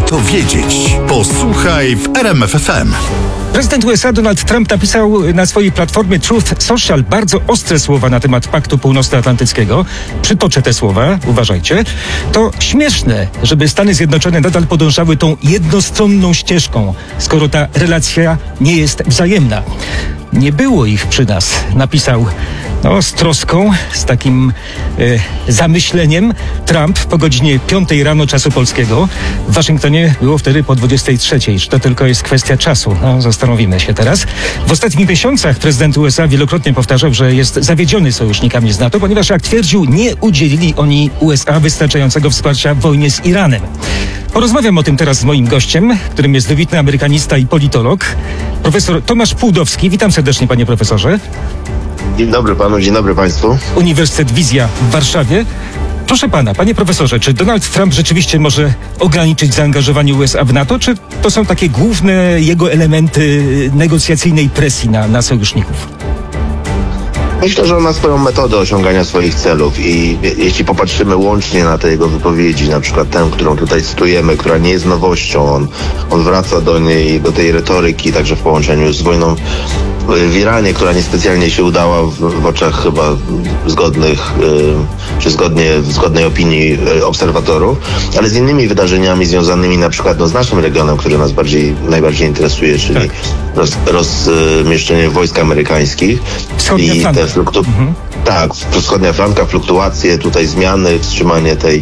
Warto wiedzieć. Posłuchaj w RMF FM. Prezydent USA Donald Trump napisał na swojej platformie Truth Social bardzo ostre słowa na temat Paktu Północnoatlantyckiego. Przytoczę te słowa, uważajcie. To śmieszne, żeby Stany Zjednoczone nadal podążały tą jednostronną ścieżką, skoro ta relacja nie jest wzajemna. Nie było ich przy nas, napisał z troską, z takim zamyśleniem Trump po godzinie 5 rano czasu polskiego. W Waszyngtonie było wtedy po 23. Czy to tylko jest kwestia czasu? Zastanowimy się teraz. W ostatnich miesiącach prezydent USA wielokrotnie powtarzał, że jest zawiedziony sojusznikami z NATO, ponieważ, jak twierdził, nie udzielili oni USA wystarczającego wsparcia w wojnie z Iranem. Porozmawiam o tym teraz z moim gościem, którym jest wybitny amerykanista i politolog, profesor Tomasz Pułdowski. Witam serdecznie, panie profesorze. Dzień dobry panu, dzień dobry państwu. Uniwersytet Wizja w Warszawie. Proszę pana, panie profesorze, czy Donald Trump rzeczywiście może ograniczyć zaangażowanie USA w NATO, czy to są takie główne jego elementy negocjacyjnej presji na sojuszników? Myślę, że on ma swoją metodę osiągania swoich celów i jeśli popatrzymy łącznie na te jego wypowiedzi, na przykład tę, którą tutaj cytujemy, która nie jest nowością, on wraca do niej, do tej retoryki, także w połączeniu z wojną w Iranie, która niespecjalnie się udała w oczach chyba zgodnych, czy w zgodnej opinii obserwatorów, ale z innymi wydarzeniami związanymi na przykład z naszym regionem, który nas najbardziej interesuje, czyli rozmieszczenie wojsk amerykańskich i te Tak, wschodnia flanka, fluktuacje, tutaj zmiany, wstrzymanie tej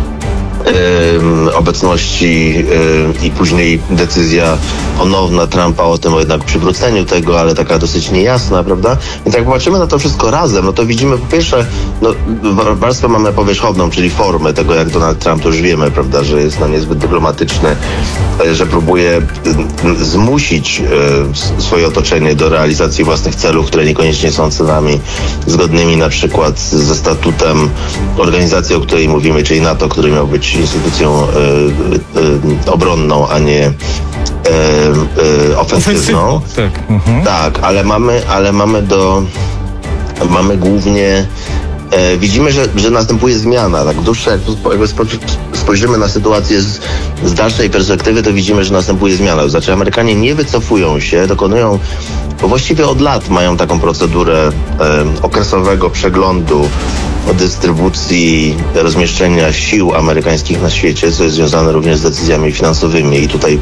obecności i później decyzja ponowna Trumpa o tym, o jednak przywróceniu tego, ale taka dosyć niejasna, prawda? Więc jak popatrzymy na to wszystko razem, to widzimy po pierwsze, warstwę mamy powierzchowną, czyli formę tego, jak Donald Trump, to już wiemy, prawda, że jest niezbyt dyplomatyczny, że próbuje zmusić swoje otoczenie do realizacji własnych celów, które niekoniecznie są celami zgodnymi na przykład ze statutem organizacji, o której mówimy, czyli NATO, który miał być instytucją obronną, a nie ofensywną. Tak. Tak, ale mamy głównie widzimy, że następuje zmiana. Tak dłuższa, jakby spojrzymy na sytuację z dalszej perspektywy, to widzimy, że następuje zmiana. Znaczy Amerykanie nie wycofują się, dokonują, bo właściwie od lat mają taką procedurę okresowego przeglądu dystrybucji, rozmieszczenia sił amerykańskich na świecie, co jest związane również z decyzjami finansowymi. I tutaj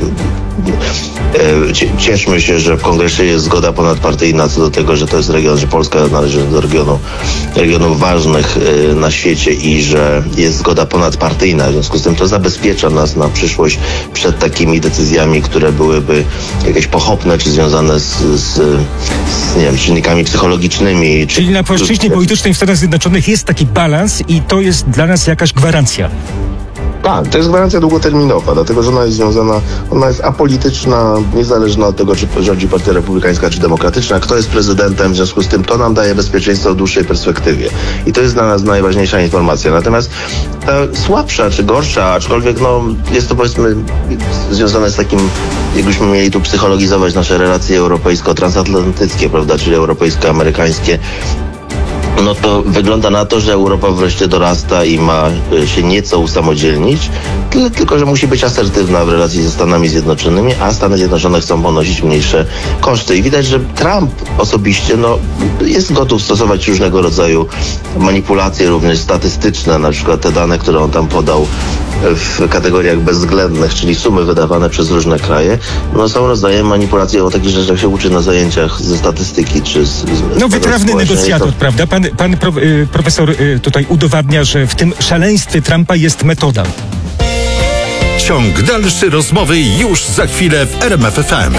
cieszmy się, że w Kongresie jest zgoda ponadpartyjna co do tego, że to jest region, że Polska należy do regionów ważnych na świecie i że jest zgoda ponadpartyjna. W związku z tym to zabezpiecza nas na przyszłość przed takimi decyzjami, które byłyby jakieś pochopne, czy związane z nie wiem, czynnikami psychologicznymi. Czyli na płaszczyźnie politycznej w Stanach Zjednoczonych jest taki balans i to jest dla nas jakaś gwarancja. Tak, to jest gwarancja długoterminowa, dlatego że ona jest związana, ona jest apolityczna, niezależna od tego, czy rządzi Partia Republikańska, czy Demokratyczna, kto jest prezydentem, w związku z tym to nam daje bezpieczeństwo w dłuższej perspektywie. I to jest dla nas najważniejsza informacja. Natomiast ta słabsza, czy gorsza, aczkolwiek jest to, powiedzmy, związane z takim, jakbyśmy mieli tu psychologizować nasze relacje europejsko-transatlantyckie, prawda, czyli europejsko-amerykańskie, to wygląda na to, że Europa wreszcie dorasta i ma się nieco usamodzielnić, tylko że musi być asertywna w relacji ze Stanami Zjednoczonymi, a Stany Zjednoczone chcą ponosić mniejsze koszty. I widać, że Trump osobiście jest gotów stosować różnego rodzaju manipulacje, również statystyczne, na przykład te dane, które on tam podał w kategoriach bezwzględnych, czyli sumy wydawane przez różne kraje, są rodzajem manipulacji, o takich rzeczach się uczy na zajęciach ze statystyki, czy z wytrawny negocjator, prawda? Pan profesor tutaj udowadnia, że w tym szaleństwie Trumpa jest metoda. Ciąg dalszy rozmowy już za chwilę w RMF FM.